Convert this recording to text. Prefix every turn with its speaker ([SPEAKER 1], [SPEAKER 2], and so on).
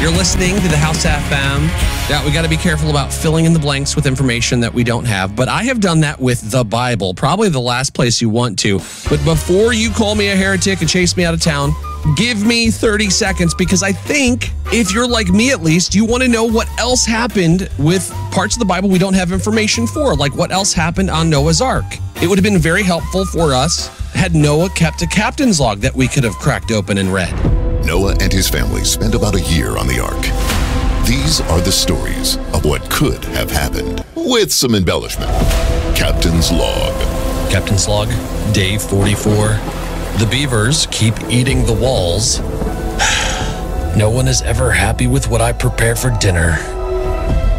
[SPEAKER 1] You're listening to the House FM. Yeah, we got to be careful about filling in the blanks with information that we don't have. But I have done that with the Bible, probably the last place you want to. But before you call me a heretic and chase me out of town, give me 30 seconds, because I think if you're like me, at least, you want to know what else happened with parts of the Bible we don't have information for, like what else happened on Noah's Ark. It would have been very helpful for us had Noah kept a captain's log that we could have cracked open and read.
[SPEAKER 2] Noah and his family spent about a year on the ark. These are the stories of what could have happened, with some embellishment. Captain's log.
[SPEAKER 1] Captain's log, day 44. The beavers keep eating the walls. No one is ever happy with what I prepare for dinner.